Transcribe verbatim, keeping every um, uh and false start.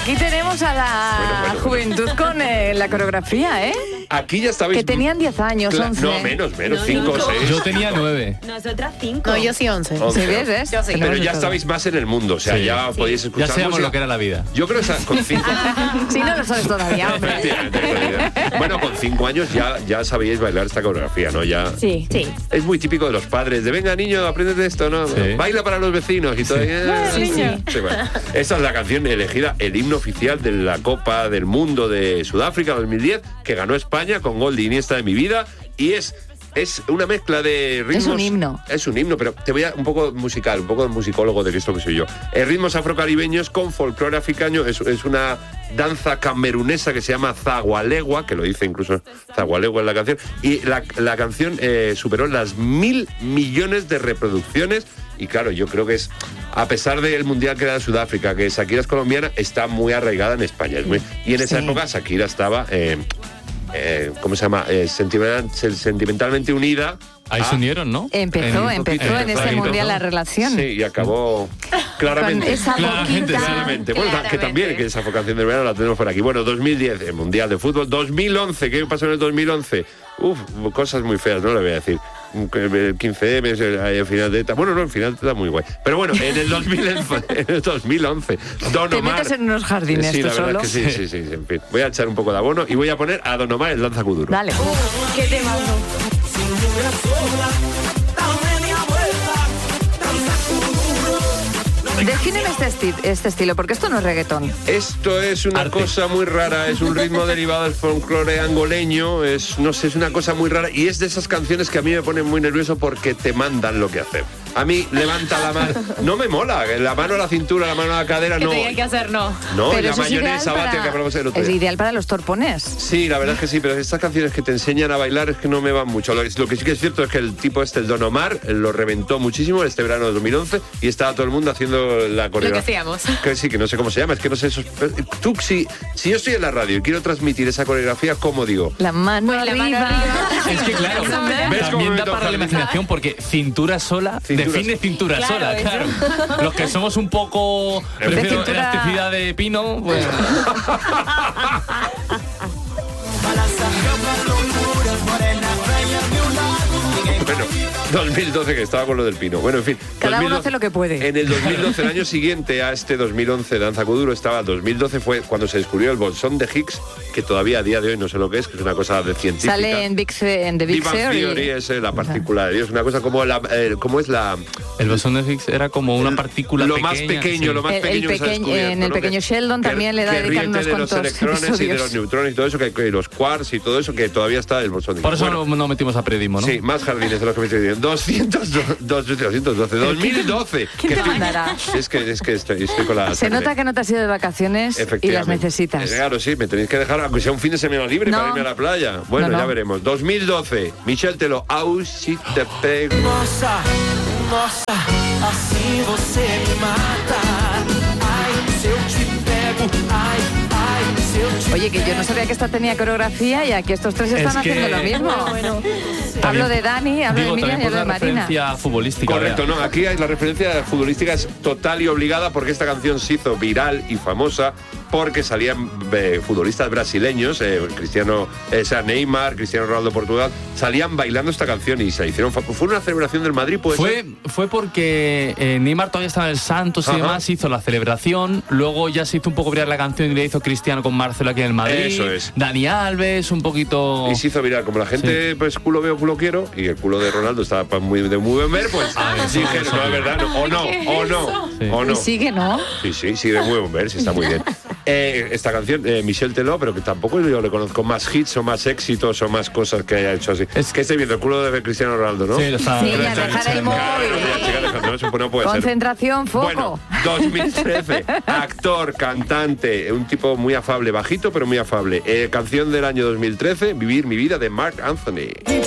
Aquí tenemos a la Bueno, bueno, juventud con eh, la coreografía, ¿eh? Aquí ya estabais... Que tenían diez años, Cla- once. No, menos, menos, No, cinco o cinco. seis. Yo tenía nueve. Nosotras cinco. No, yo sí once. once. ¿Sí ves? ves? Yo sí. Tenemos Pero de ya todo. estabais más en el mundo, o sea, Sí. ya podíais Ya escuchar sabíamos música. lo que era la vida. Yo creo que esa- con cinco... Si no lo sabes todavía, hombre. Efectivamente, efectivamente. Bueno, con cinco años ya, ya sabíais bailar esta coreografía, ¿no? Ya... Sí, sí. Es muy típico de los padres, de venga niño, apréndete esto, ¿no? Sí. Baila para los vecinos y todo. Sí, sí. Sí, bueno. Esta es la canción elegida, el himno oficial de la Copa del Mundo de Sudáfrica dos mil diez, que ganó España con gol de Iniesta de mi vida, y es... Es una mezcla de ritmos... Es un himno. Es un himno, pero te voy a un poco musical, un poco de musicólogo de esto que soy yo. Eh, ritmos afrocaribeños con folclore africano. Es, es una danza camerunesa que se llama zagualegua, que lo dice incluso zagualegua en la canción. Y la, la canción eh, superó las mil millones de reproducciones. Y claro, yo creo que es, a pesar del mundial que era de Sudáfrica, que Shakira es colombiana, está muy arraigada en España. Es muy, y en esa Sí. época Shakira estaba... Eh, Eh, ¿cómo se llama? Eh, sentimental- sentimentalmente unida. Ahí a- se unieron, ¿no? Empezó, En- empezó en empezó ese ahí, mundial ¿no? la relación. Sí, y acabó claramente. Con esa Claramente, boquita. Claramente. Bueno, que Claramente. también, que esa canción del verano la tenemos por aquí. Bueno, dos mil diez, el Mundial de Fútbol. dos mil once, ¿qué pasó en el dos mil once? Uf, cosas muy feas, no le voy a decir. El quince eme, el final de ETA. Bueno, no, el final de ETA muy guay. Pero bueno, en el dos mil once, en el dos mil once Don Te Omar... metes en unos jardines Sí, tú la verdad solo. es que sí, sí, sí, sí, en fin. Voy a echar un poco de abono y voy a poner a Don Omar el Danza Kuduro. Dale. ¿Qué tema? Defíneme este, esti- este estilo, porque esto no es reggaetón. Esto es una Arte. cosa muy rara, es un ritmo derivado del folclore angoleño, es, no sé, es una cosa muy rara y es de esas canciones que a mí me ponen muy nervioso porque te mandan lo que hacer. A mí, levanta la mano, no me mola, la mano a la cintura, la mano a la cadera, ¿Qué no. tenía que hacer? No. No, y Pero la eso es ideal mayonesa para- bate que hablamos el otro Es día. ideal para los torpones. Sí, la verdad es que sí, pero estas canciones que te enseñan a bailar es que no me van mucho. Lo, lo que sí que es cierto es que el tipo este, el Don Omar, lo reventó muchísimo este verano de dos mil once y estaba todo el mundo haciendo la Lo que coreografía. hacíamos. Que sí, que no sé cómo se llama, es que no sé eso. Tú, si, si yo estoy en la radio y quiero transmitir esa coreografía, ¿cómo digo? La mano Pues la arriba. mano arriba. Es que claro, ¿Ves cómo me también da meto para la jardín? imaginación porque cintura sola Cintura define sola. cintura Claro, sola, eso. claro. Los que somos un poco prefiero cintura- elasticidad de pino, pues Bueno, dos mil doce, que estaba con lo del pino. Bueno, en fin. Cada uno dos mil doce hace lo que puede. En el dos mil doce, el año siguiente a este dos mil once Danza Kuduro, estaba dos mil doce, fue cuando se descubrió el bosón de Higgs, que todavía a día de hoy no sé lo que es, que es una cosa de científica. Sale en, Big, Ce- en The Big Big Bang Theory. Theory es eh, la partícula de Dios, una cosa como la, eh, como es la el bosón de Higgs era como una partícula lo pequeña. más pequeño, sí. lo más El- el pequeño que se ha pequeño- descubierto, en el ¿no? pequeño Que- Sheldon que- también le da que dedican ríete unos de los cuantos electrones y de episodios. los neutrones y todo eso, que, que los quarks y todo eso, que todavía está el bosón de Higgs. Por eso Bueno, no, no metimos a periodismo, ¿no? sí, más jardines de los que me estoy diciendo. doscientos doce, dos mil doce. ¿Quién que te estoy- mandará? Es que, es que estoy, estoy con la... Se nota que no te has ido de vacaciones y las Efectivamente. necesitas. Eh, Claro, sí, me tenéis que dejar, aunque sea un fin de semana libre No. para irme a la playa. Bueno, No, no. ya veremos. dos mil doce, Michel Teló, Au, si te pego. Nossa, nossa, assim você me mata. Ai, se eu te pego, ai, ai, se eu te Oye, que yo no sabía que esta tenía coreografía y aquí estos tres están Es que- haciendo lo mismo. Hablo de Dani, hablo Digo, de Miriam también y por hablo de la Marina. referencia futbolística. Correcto, vea. no, aquí hay la referencia futbolística es total y obligada porque esta canción se hizo viral y famosa porque salían eh, futbolistas brasileños, eh, Cristiano, eh, o sea, Neymar, Cristiano Ronaldo de Portugal, salían bailando esta canción y se hicieron, fa- fue una celebración del Madrid, pues. Fue, fue porque eh, Neymar todavía estaba en el Santos y Ajá. demás, hizo la celebración, luego ya se hizo un poco viral la canción y le hizo Cristiano con Marcelo aquí en el Madrid. Eso es. Dani Alves, un poquito... Y se hizo viral, como la gente, pues culo veo, culo quiero, y el culo de Ronaldo estaba pa- muy, de muy buen ver, pues Ah, eso, dije, eso. no, es verdad, no, o no, o no, Sí. o no. Y sigue, ¿no? Sí, sí, sí, de muy buen ver, sí, está muy bien. Eh, esta canción, eh, Michel Teló, pero que tampoco yo le conozco más hits o más éxitos o más cosas que haya hecho así. Es que estoy viendo el culo de Cristiano Ronaldo, ¿no? Sí, lo está... Sí, lo ya, está- dejar el Claro, móvil. la chica dejando, no, eso no puede ser. Concentración, foco. Bueno, dos mil trece, actor, cantante, un tipo muy afable, bajito pero muy afable. Eh, canción del año dos mil trece, Vivir mi vida de Marc Anthony.